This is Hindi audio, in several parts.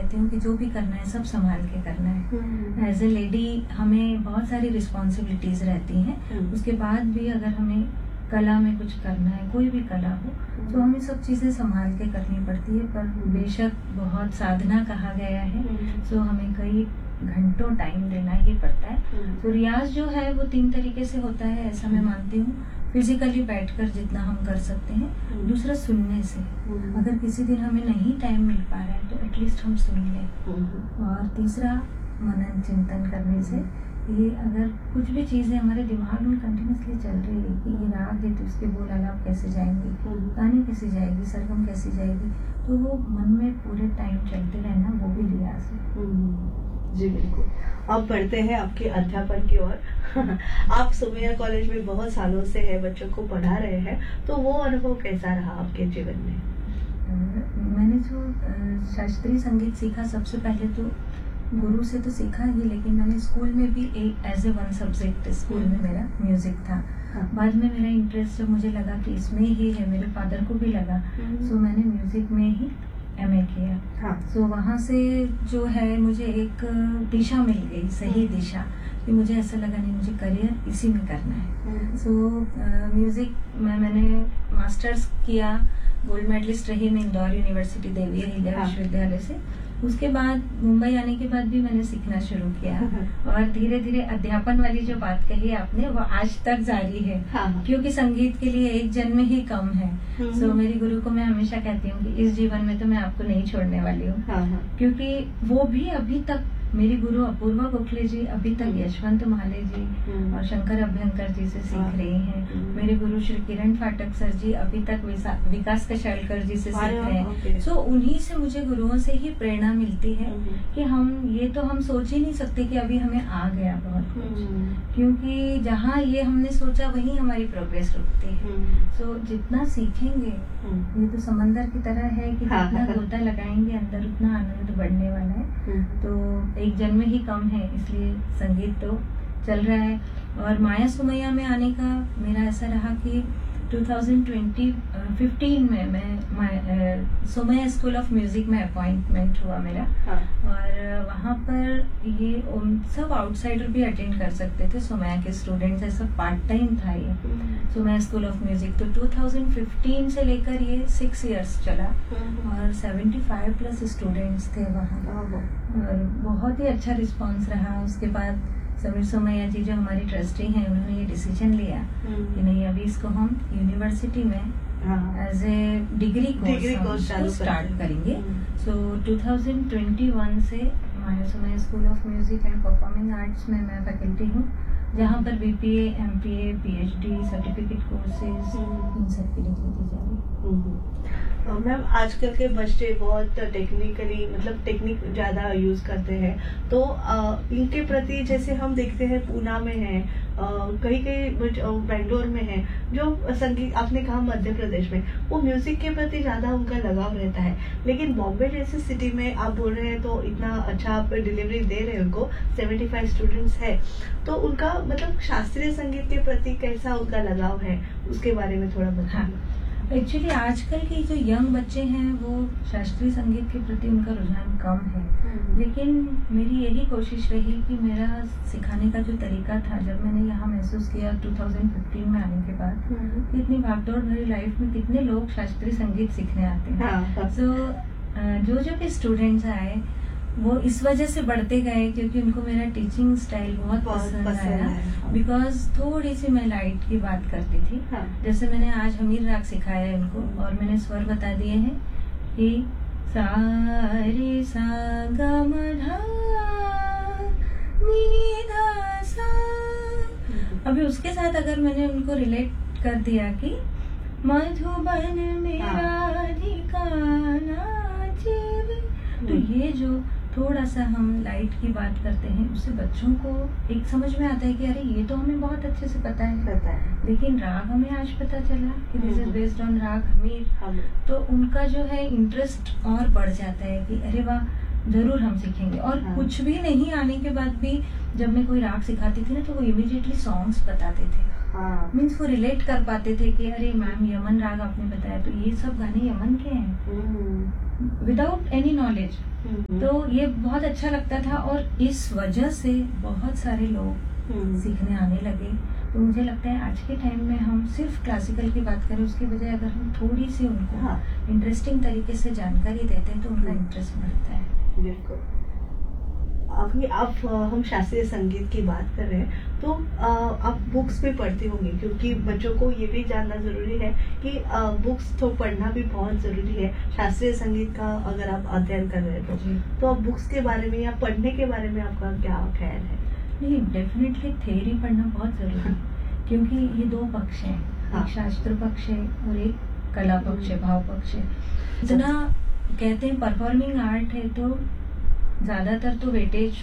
कहती हूँ कि जो भी करना है सब संभाल के करना है। एज ए लेडी हमें बहुत सारी रिस्पॉन्सिबिलिटीज रहती हैं, उसके बाद भी अगर हमें कला में कुछ करना है, कोई भी कला हो, तो हमें सब चीजें संभाल के करनी पड़ती है। पर बेशक बहुत साधना कहा गया है, तो हमें कई घंटों टाइम देना ही पड़ता है। तो रियाज जो है वो 3 तरीके से होता है, ऐसा मैं मानती हूँ। फिजिकली बैठकर जितना हम कर सकते हैं, दूसरा सुनने से, अगर किसी दिन हमें नहीं टाइम मिल पा रहा है तो एटलीस्ट हम सुन लें, और तीसरा मनन चिंतन करने से। ये अगर कुछ भी चीजें हमारे दिमाग में कंटिन्यूसली चल रही है कि ये राग है तो इसके बोल अलाप कैसे जाएंगे, तानी कैसे जाएगी, सरगम कैसे जाएगी, तो वो मन में पूरे टाइम चलते रहना, वो भी रियाज है। जी बिल्कुल। अब बढ़ते हैं आपके अध्यापन की ओर। आप सोमैया कॉलेज में बहुत सालों से है, बच्चों को पढ़ा रहे हैं, तो वो अनुभव कैसा रहा आपके जीवन में? मैंने जो शास्त्रीय संगीत सीखा, सबसे पहले तो गुरु से तो सीखा ही, लेकिन मैंने स्कूल में भी एज ए 1 सब्जेक्ट स्कूल में मेरा म्यूजिक था। बाद में मेरा इंटरेस्ट जब मुझे लगा कि इसमें ही है, मेरे फादर को भी लगा, सो मैंने म्यूजिक में ही MA किया। सो वहाँ से जो है मुझे एक दिशा मिल गई, सही दिशा, कि मुझे ऐसा लगा नहीं, मुझे करियर इसी में करना है। सो म्यूजिक में मैंने मास्टर्स किया, गोल्ड मेडलिस्ट रही मैं इंदौर यूनिवर्सिटी देवी अहिल्या विश्वविद्यालय से। उसके बाद मुंबई आने के बाद भी मैंने सीखना शुरू किया, और धीरे धीरे अध्यापन वाली जो बात कही आपने वो आज तक जारी है, क्योंकि संगीत के लिए एक जन्म ही कम है। सो मेरी गुरु को मैं हमेशा कहती हूँ कि इस जीवन में तो मैं आपको नहीं छोड़ने वाली हूँ, क्योंकि वो भी अभी तक मेरी गुरु अपूर्वा गोखले जी अभी तक यशवंत माले जी और शंकर अभ्यंकर जी से सीख रही हैं। मेरे गुरु श्री किरण फाटक सर जी अभी तक विकास कशालकर जी से सीख रहे हैं। सो उन्हीं से मुझे गुरुओं से ही प्रेरणा मिलती है कि हम सोच ही नहीं सकते कि अभी हमें आ गया बहुत कुछ, क्योंकि जहाँ ये हमने सोचा वहीं हमारी प्रोग्रेस रुकती है। सो जितना सीखेंगे, ये तो समंदर की तरह है कि जितना गोता लगाएंगे अंदर उतना आनंद बढ़ने वाला है। तो एक जन्म ही कम है, इसलिए संगीत तो चल रहा है। और माया सोमैया में आने का मेरा ऐसा रहा कि 2015 में मैं सोमैया स्कूल ऑफ म्यूजिक में अपॉइंटमेंट हुआ मेरा, और वहाँ पर ये सब आउटसाइडर भी अटेंड कर सकते थे, सोमैया के स्टूडेंट्स, ऐसा पार्ट टाइम था ये सोमैया स्कूल ऑफ म्यूजिक। तो 2015 से लेकर ये 6 इयर्स चला, और 75+ स्टूडेंट्स थे वहाँ, और बहुत ही अच्छा रिस्पॉन्स रहा। उसके बाद समीर सोमैया जी जो हमारी ट्रस्टी हैं, उन्होंने ये डिसीजन लिया कि नहीं, अभी इसको हम यूनिवर्सिटी में as a degree course start करेंगे। सो 2021 से माया Somaiya school of music and performing arts में मैं फैकल्टी हूँ, जहाँ पर BPA, MPA, PhD, certificate courses, इन सब की डिग्री दी जा रही। मैम, आजकल के बच्चे बहुत टेक्निकली, मतलब टेक्निक ज्यादा यूज करते हैं, तो इनके प्रति जैसे हम देखते हैं पूना में है, कहीं बेंगलोर में है, जो संगीत, आपने कहा मध्य प्रदेश में, वो म्यूजिक के प्रति ज्यादा उनका लगाव रहता है। लेकिन बॉम्बे जैसी सिटी में आप बोल रहे हैं तो इतना अच्छा आप डिलीवरी दे रहे हैं उनको, 75 स्टूडेंट्स है, तो उनका मतलब शास्त्रीय संगीत के प्रति कैसा उनका लगाव है, उसके बारे में थोड़ा बताइए। एक्चुअली आजकल के जो यंग बच्चे हैं वो शास्त्रीय संगीत के प्रति उनका रुझान कम है, लेकिन मेरी यही कोशिश रही कि मेरा सिखाने का जो तरीका था, जब मैंने यहाँ महसूस किया 2015 में आने के बाद कि इतनी भागदौड़ भरी लाइफ में कितने लोग शास्त्रीय संगीत सीखने आते हैं। सो जो भी स्टूडेंट्स आए वो इस वजह से बढ़ते गए क्योंकि उनको मेरा टीचिंग स्टाइल बहुत पसंद आया, बिकॉज थोड़ी सी मैं लाइट की बात करती थी। जैसे मैंने आज हमीर राग सिखाया है उनको, और मैंने स्वर बता दिए हैं कि सा रे सा गा मा धा नी धा सा। अभी उसके साथ अगर मैंने उनको रिलेट कर दिया कि मधुबन में राधिका नाचे, तो ये जो थोड़ा सा हम लाइट की बात करते हैं, उससे बच्चों को एक समझ में आता है कि अरे ये तो हमें बहुत अच्छे से पता है, लेकिन राग हमें आज पता चला कि दिस इज बेस्ड ऑन राग हमीर। तो उनका जो है इंटरेस्ट और बढ़ जाता है कि अरे वाह, जरूर हम सीखेंगे। और कुछ भी नहीं आने के बाद भी जब मैं कोई राग सिखाती थी ना, तो वो इमीडिएटली सॉन्ग्स बताते थे, मीन्स वो रिलेट कर पाते थे कि अरे मैम यमन राग आपने बताया, तो ये सब गाने यमन के हैं। Without any knowledge. तो ये बहुत अच्छा लगता था और इस वजह से बहुत सारे लोग सीखने आने लगे। तो मुझे लगता है आज के टाइम में हम सिर्फ क्लासिकल की बात करें उसके बजाय अगर हम थोड़ी सी उनको इंटरेस्टिंग तरीके से जानकारी देते हैं तो उनका इंटरेस्ट बढ़ता है। बिल्कुल। अभी आप हम शास्त्रीय संगीत की बात कर रहे हैं तो आप बुक्स भी पढ़ती होंगी, क्योंकि बच्चों को ये भी जानना जरूरी है कि बुक्स तो पढ़ना भी बहुत जरूरी है शास्त्रीय संगीत का अगर आप अध्ययन कर रहे हैं तो आप बुक्स के बारे में या पढ़ने के बारे में आपका क्या ख्याल है? नहीं, डेफिनेटली थ्योरी पढ़ना बहुत जरूरी है, क्योंकि ये दो पक्ष हैं, एक शास्त्र पक्ष है और एक कला पक्ष है, भाव पक्ष है। इतना कहते हैं परफॉर्मिंग आर्ट है तो ज्यादातर तो वेटेज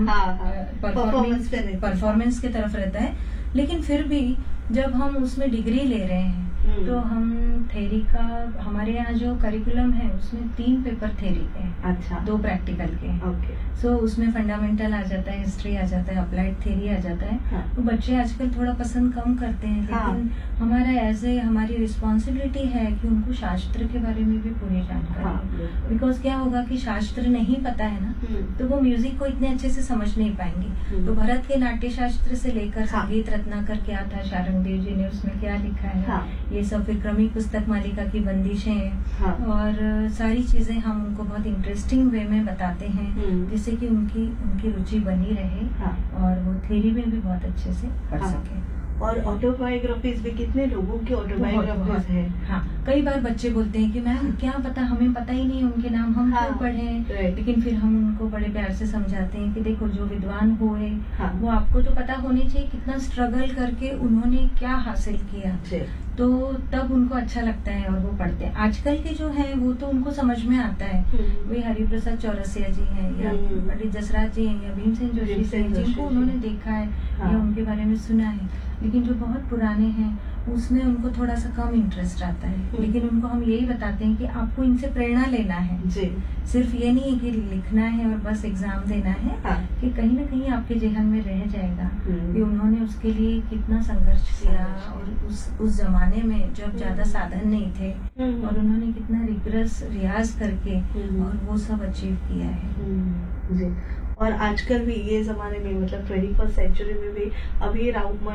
परफॉर्मेंस की तरफ रहता है, लेकिन फिर भी जब हम उसमें डिग्री ले रहे हैं तो हम थ्योरी का, हमारे यहाँ जो करिकुलम है उसमें 3 पेपर थ्योरी के हैं, अच्छा, 2 प्रैक्टिकल के हैं। सो उसमें फंडामेंटल आ जाता है, हिस्ट्री आ जाता है, अप्लाइड थ्योरी आ जाता है। तो बच्चे आजकल थोड़ा पसंद कम करते हैं, लेकिन हमारा हमारी रिस्पॉन्सिबिलिटी है कि उनको शास्त्र के बारे में भी पूरी जानकारी, बिकॉज क्या होगा कि शास्त्र नहीं पता है ना तो वो म्यूजिक को इतने अच्छे से समझ नहीं पाएंगे। तो भरत के नाट्य शास्त्र से लेकर संगीत रत्नाकर क्या था, शारंगदेव जी ने उसमें क्या लिखा है, ये सब फिर क्रमिक पुस्तक मालिका की बंदिशें और सारी चीजें हम उनको बहुत इंटरेस्टिंग वे में बताते हैं जिससे कि उनकी रुचि बनी रहे और वो थ्योरी में भी बहुत अच्छे से पढ़ सके। और ऑटोबायोग्राफीज भी कितने लोगों की ऑटोबायोग्राफीज है। हाँ, कई बार बच्चे बोलते हैं कि मैम क्या पता, हमें पता ही नहीं उनके नाम, हम क्यों पढ़ें। लेकिन फिर हम उनको बड़े प्यार से समझाते हैं कि देखो जो विद्वान हुए वो आपको तो पता होनी चाहिए कितना स्ट्रगल करके उन्होंने क्या हासिल किया, तो तब उनको अच्छा लगता है और वो पढ़ते हैं। आजकल के जो हैं वो तो उनको समझ में आता है, वे हरिप्रसाद चौरसिया जी हैं या पंडित जसराज जी हैं या भीमसेन जोशी से, जिनको उन्होंने देखा है या उनके बारे में सुना है। लेकिन जो बहुत पुराने हैं उसमें उनको थोड़ा सा कम इंटरेस्ट आता है, लेकिन उनको हम यही बताते हैं कि आपको इनसे प्रेरणा लेना है जी। सिर्फ ये नहीं है कि लिखना है और बस एग्जाम देना है, कि कहीं ना कहीं आपके जेहन में रह जाएगा कि उन्होंने उसके लिए कितना संघर्ष किया और उस जमाने में जब ज्यादा साधन नहीं थे और उन्होंने कितना रिग्रेस रियाज करके और वो सब अचीव किया है जी। और आजकल भी ये जमाने में मतलब 21st सेंचुरी में भी अभी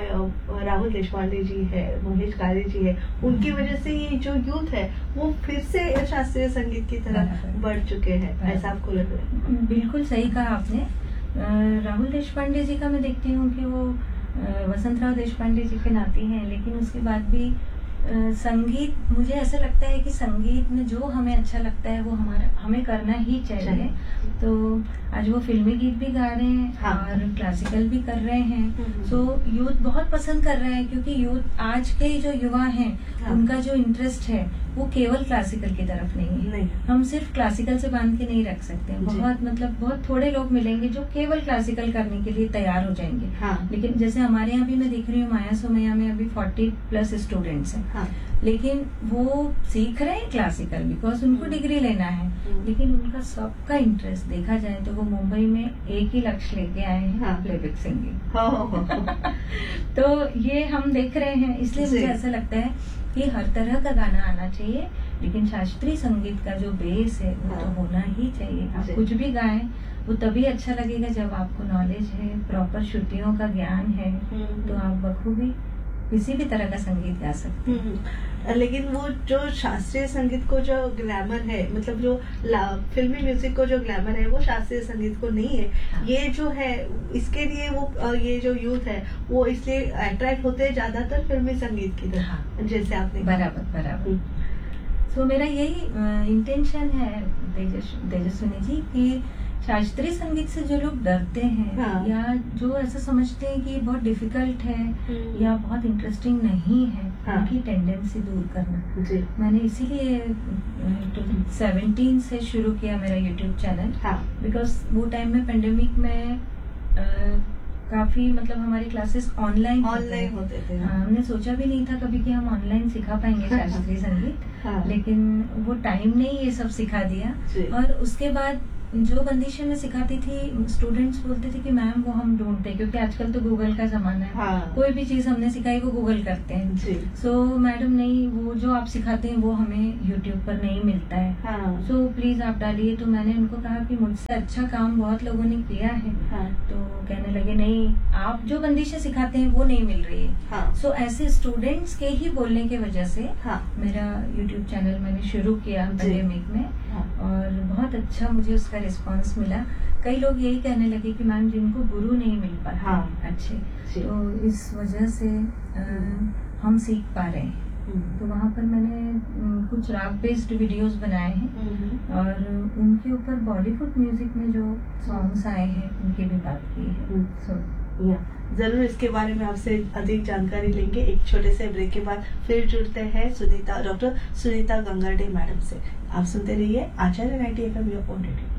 राहुल देशपांडे जी है, महेश कारे जी है, उनकी वजह से ये जो यूथ है वो फिर से शास्त्रीय संगीत की तरफ बढ़ चुके हैं, ऐसा आपको लग रहा है? बिल्कुल सही कहा आपने। राहुल देशपांडे जी का मैं देखती हूँ कि वो वसंतराव देशपांडे जी के नाती हैं, लेकिन उसके बाद भी संगीत, मुझे ऐसा लगता है कि संगीत में जो हमें अच्छा लगता है वो हमें करना ही चाहिए। तो आज वो फिल्मी गीत भी गा रहे हैं और क्लासिकल भी कर रहे हैं। सो यूथ बहुत पसंद कर रहा है, क्योंकि यूथ आज के जो युवा हैं उनका जो इंटरेस्ट है वो केवल क्लासिकल की तरफ नहीं है। हम सिर्फ क्लासिकल से बांध के नहीं रख सकते। बहुत थोड़े लोग मिलेंगे जो केवल क्लासिकल करने के लिए तैयार हो जाएंगे। लेकिन जैसे हमारे यहाँ भी मैं देख रही हूँ माया सोमैया में अभी 40+ स्टूडेंट्स हैं, लेकिन वो सीख रहे हैं क्लासिकल बिकॉज उनको डिग्री लेना है, लेकिन उनका सबका इंटरेस्ट देखा जाए तो वो मुंबई में एक ही लक्ष्य लेके आए हैं, प्लेबैक सिंगिंग। तो ये हम देख रहे हैं, इसलिए मुझे ऐसा लगता है कि हर तरह का गाना आना चाहिए, लेकिन शास्त्रीय संगीत का जो बेस है वो तो होना ही चाहिए। आप कुछ भी गाएं वो तभी अच्छा लगेगा जब आपको नॉलेज है, प्रॉपर श्रुतियों का ज्ञान है, तो आप बखूबी किसी भी तरह का संगीत गा सकते हैं। लेकिन वो जो शास्त्रीय संगीत को जो ग्लैमर है, मतलब जो फिल्मी म्यूजिक को जो ग्लैमर है वो शास्त्रीय संगीत को नहीं है। ये जो है इसके लिए वो ये जो यूथ है वो इसलिए अट्रैक्ट होते हैं ज्यादातर फिल्मी संगीत की तरह, जैसे आपने बराबर। तो मेरा यही इंटेंशन है तेजस्विनी जी कि शास्त्रीय संगीत से जो लोग डरते हैं या जो ऐसा समझते हैं कि ये बहुत डिफिकल्ट है या बहुत इंटरेस्टिंग नहीं है, उनकी टेंडेंसी दूर करना। मैंने इसीलिए 2017 से शुरू किया मेरा यूट्यूब चैनल, बिकॉज वो टाइम में पेंडेमिक में काफी मतलब हमारी क्लासेस ऑनलाइन होते थे। हमने सोचा भी नहीं था कभी कि हम ऑनलाइन सिखा पाएंगे शास्त्रीय संगीत, लेकिन वो टाइम ने ये सब सिखा दिया। और उसके बाद जो बंदिशें मैं सिखाती थी, स्टूडेंट्स बोलते थे कि मैम वो हम ढूंढते हैं, क्योंकि आजकल तो गूगल का जमाना है। हाँ। कोई भी चीज हमने सिखाई वो गूगल करते हैं। जी। सो मैडम नहीं, वो जो आप सिखाते हैं वो हमें यूट्यूब पर नहीं मिलता है। हाँ। सो प्लीज आप डालिए। तो मैंने उनको कहा कि मुझसे अच्छा काम बहुत लोगों ने किया है। हाँ। तो कहने लगे नहीं, आप जो बंदिशें सिखाते हैं वो नहीं मिल रही है। हाँ। सो ऐसे स्टूडेंट्स के ही बोलने की वजह से हाँ। मेरा यूट्यूब चैनल मैंने शुरू किया पैंडेमिक में। हाँ। और बहुत अच्छा मुझे उसका रिस्पांस मिला। कई लोग यही कहने लगे कि मैम जिनको गुरु नहीं मिल पाते हाँ। अच्छे, जी। तो इस वजह से हम सीख पा रहे हैं। तो वहाँ पर मैंने कुछ राग बेस्ड वीडियोस बनाए हैं और उनके ऊपर बॉलीवुड म्यूजिक में जो सॉन्ग्स आए हैं उनकी भी बात की है। सो जरूर इसके बारे में आपसे अधिक जानकारी लेंगे। एक छोटे से ब्रेक के बाद फिर जुड़ते हैं डॉक्टर सुनीता गंगारडे मैडम से। आप सुनते रहिए आचार्य 90 FM योर ओन रेडियो।